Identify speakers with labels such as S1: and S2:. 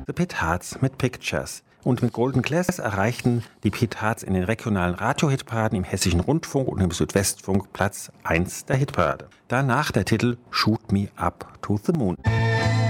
S1: The Petards mit Pictures. Und mit Golden Glass erreichten die Petards in den regionalen Radiohitparaden im Hessischen Rundfunk und im Südwestfunk Platz 1 der Hitparade. Danach der Titel Shoot Me Up to the Moon.